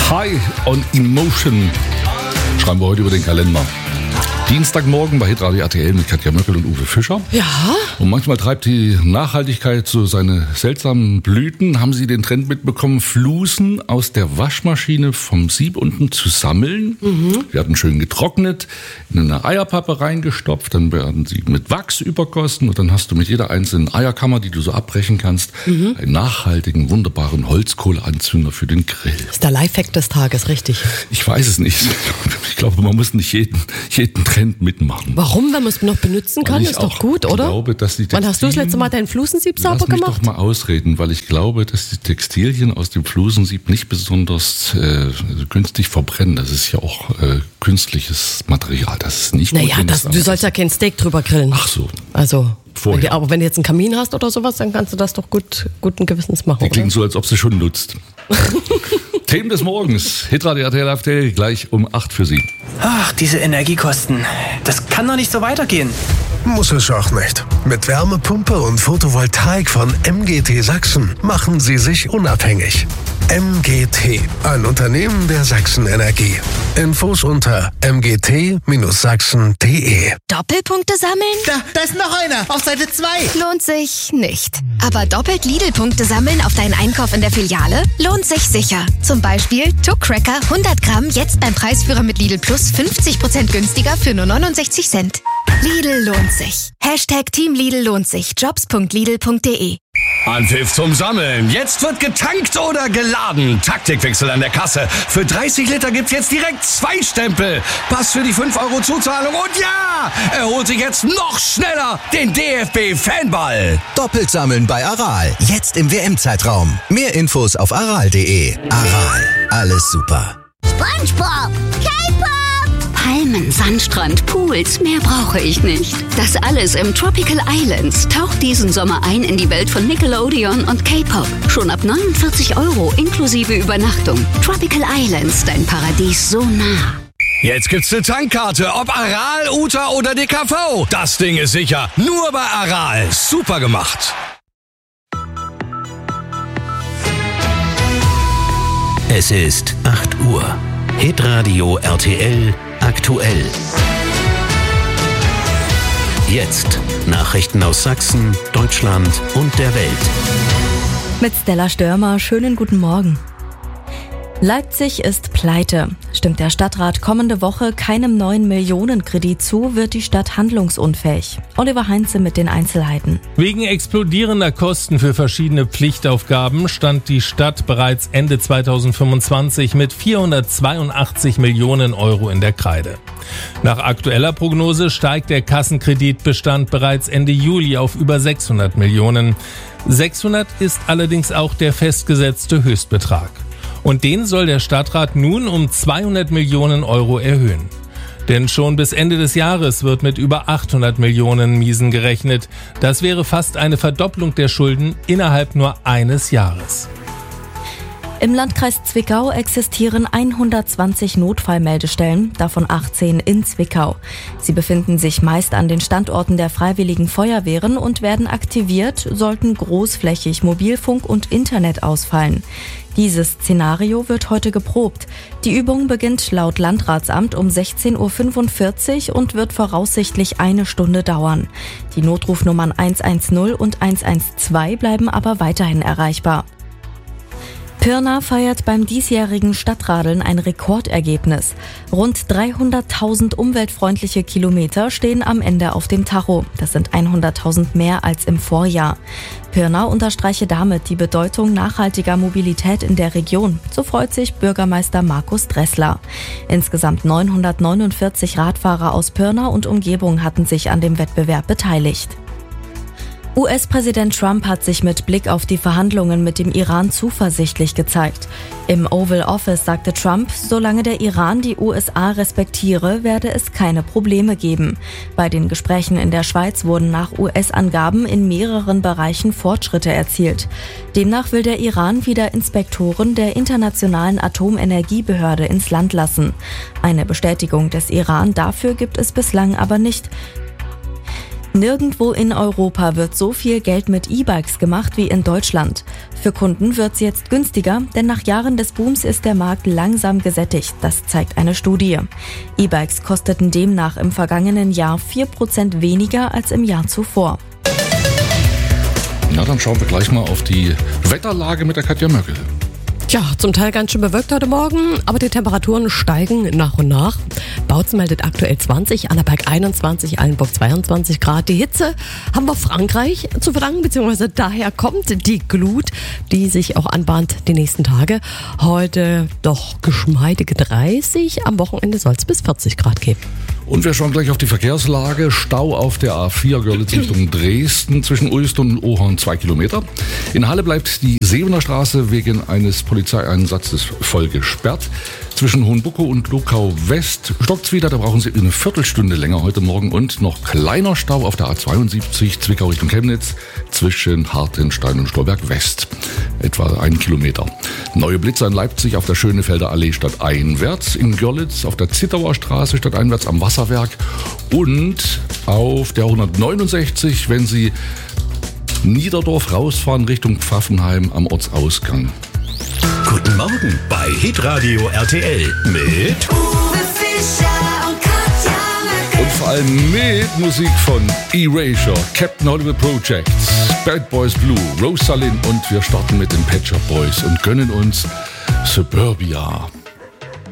High on Emotion schreiben wir heute über den Kalender. Dienstagmorgen bei Hitradio RTL mit Katja Möckel und Uwe Fischer. Ja. Und manchmal treibt die Nachhaltigkeit so seine seltsamen Blüten. Haben Sie den Trend mitbekommen, Flusen aus der Waschmaschine vom Sieb unten zu sammeln? Mhm. Die werden schön getrocknet, in eine Eierpappe reingestopft, dann werden sie mit Wachs übergossen und dann hast du mit jeder einzelnen Eierkammer, die du so abbrechen kannst, einen nachhaltigen, wunderbaren Holzkohleanzünder für den Grill. Das ist der Lifehack des Tages, richtig? Ich weiß es nicht. Ich glaube, man muss nicht jeden Trend mitmachen. Warum? Wenn man es noch benutzen kann, ist doch gut, oder? Ich glaube, dass die Textilien, wann hast du das letzte Mal deinen Flusensieb sauber gemacht? Lass mich doch mal ausreden, weil ich glaube, dass die Textilien aus dem Flusensieb nicht besonders günstig verbrennen. Das ist ja auch künstliches Material. Das ist nicht gut. Naja, du sollst ja kein Steak drüber grillen. Ach so. Also, vorher. Aber wenn du jetzt einen Kamin hast oder sowas, dann kannst du das doch guten Gewissens machen. Die klingt so, als ob sie schon nutzt. Themen des Morgens. Hitradio RTL gleich um 8 für Sie. Ach, diese Energiekosten. Das kann doch nicht so weitergehen. Muss es auch nicht. Mit Wärmepumpe und Photovoltaik von MGT Sachsen machen Sie sich unabhängig. MGT, ein Unternehmen der Sachsen Energie. Infos unter mgt-sachsen.de. Doppelpunkte sammeln? Da ist noch einer, auf Seite 2. Lohnt sich nicht. Aber doppelt Lidl-Punkte sammeln auf deinen Einkauf in der Filiale lohnt sich sicher. Zum Beispiel Tuck-Cracker 100 Gramm jetzt beim Preisführer mit Lidl Plus 50% günstiger für nur 69 Cent. Lidl lohnt sich. Team Lidl lohnt sich. Jobs.lidl.de. Anpfiff zum Sammeln. Jetzt wird getankt oder geladen. Taktikwechsel an der Kasse. Für 30 Liter gibt's jetzt direkt 2 Stempel. Pass für die 5 € Zuzahlung. Und ja, er holt sich jetzt noch schneller den DFB-Fanball. Doppelt sammeln bei Aral. Jetzt im WM-Zeitraum. Mehr Infos auf aral.de. Aral. Alles super. SpongeBob, K-Pop, Palmen, Sandstrand, Pools, mehr brauche ich nicht. Das alles im Tropical Islands. Taucht diesen Sommer ein in die Welt von Nickelodeon und K-Pop. Schon ab 49 € inklusive Übernachtung. Tropical Islands, dein Paradies so nah. Jetzt gibt's eine Tankkarte, ob Aral, Uta oder DKV. Das Ding ist sicher. Nur bei Aral. Super gemacht. Es ist 8 Uhr. Hitradio RTL aktuell. Jetzt Nachrichten aus Sachsen, Deutschland und der Welt. Mit Stella Störmer, schönen guten Morgen. Leipzig ist pleite. Stimmt der Stadtrat kommende Woche keinem neuen Millionenkredit zu, wird die Stadt handlungsunfähig. Oliver Heinze mit den Einzelheiten. Wegen explodierender Kosten für verschiedene Pflichtaufgaben stand die Stadt bereits Ende 2025 mit 482 Millionen € in der Kreide. Nach aktueller Prognose steigt der Kassenkreditbestand bereits Ende Juli auf über 600 Millionen. 600 ist allerdings auch der festgesetzte Höchstbetrag. Und den soll der Stadtrat nun um 200 Millionen € erhöhen. Denn schon bis Ende des Jahres wird mit über 800 Millionen Miesen gerechnet. Das wäre fast eine Verdopplung der Schulden innerhalb nur eines Jahres. Im Landkreis Zwickau existieren 120 Notfallmeldestellen, davon 18 in Zwickau. Sie befinden sich meist an den Standorten der Freiwilligen Feuerwehren und werden aktiviert, sollten großflächig Mobilfunk und Internet ausfallen. Dieses Szenario wird heute geprobt. Die Übung beginnt laut Landratsamt um 16:45 Uhr und wird voraussichtlich 1 Stunde dauern. Die Notrufnummern 110 und 112 bleiben aber weiterhin erreichbar. Pirna feiert beim diesjährigen Stadtradeln ein Rekordergebnis. Rund 300.000 umweltfreundliche Kilometer stehen am Ende auf dem Tacho. Das sind 100.000 mehr als im Vorjahr. Pirna unterstreiche damit die Bedeutung nachhaltiger Mobilität in der Region. So freut sich Bürgermeister Markus Dressler. Insgesamt 949 Radfahrer aus Pirna und Umgebung hatten sich an dem Wettbewerb beteiligt. US-Präsident Trump hat sich mit Blick auf die Verhandlungen mit dem Iran zuversichtlich gezeigt. Im Oval Office sagte Trump, solange der Iran die USA respektiere, werde es keine Probleme geben. Bei den Gesprächen in der Schweiz wurden nach US-Angaben in mehreren Bereichen Fortschritte erzielt. Demnach will der Iran wieder Inspektoren der Internationalen Atomenergiebehörde ins Land lassen. Eine Bestätigung des Iran dafür gibt es bislang aber nicht. Nirgendwo in Europa wird so viel Geld mit E-Bikes gemacht wie in Deutschland. Für Kunden wird's jetzt günstiger, denn nach Jahren des Booms ist der Markt langsam gesättigt. Das zeigt eine Studie. E-Bikes kosteten demnach im vergangenen Jahr 4% weniger als im Jahr zuvor. Na, dann schauen wir gleich mal auf die Wetterlage mit der Katja Möckel. Ja, zum Teil ganz schön bewölkt heute Morgen, aber die Temperaturen steigen nach und nach. Bautzen meldet aktuell 20, Annaberg 21, Eilenburg 22 Grad. Die Hitze haben wir Frankreich zu verdanken, beziehungsweise daher kommt die Glut, die sich auch anbahnt die nächsten Tage. Heute doch geschmeidige 30, am Wochenende soll es bis 40 Grad geben. Und wir schauen gleich auf die Verkehrslage. Stau auf der A4 Görlitz Richtung Dresden zwischen Ulst und Ohorn 2 Kilometer. In Halle bleibt die Sevener Straße wegen eines Polizeieinsatzes voll gesperrt. Zwischen Hohenbuckow und Lokau West stockt's wieder, da brauchen Sie eine Viertelstunde länger heute Morgen. Und noch kleiner Stau auf der A72 Zwickau Richtung Chemnitz zwischen Hartenstein und Stolberg West. Etwa 1 Kilometer. Neue Blitzer in Leipzig auf der Schönefelder Allee stadteinwärts, in Görlitz auf der Zittauer Straße stadteinwärts am Wasserwerk und auf der 169, wenn Sie Niederdorf rausfahren Richtung Pfaffenheim am Ortsausgang. Guten Morgen bei Hitradio RTL mit Uwe Fischer und Katja Möckel. Und vor allem mit Musik von Erasure, Captain Hollywood Projects, Bad Boys Blue, Rosalind und wir starten mit den Pet Shop Boys und gönnen uns Suburbia.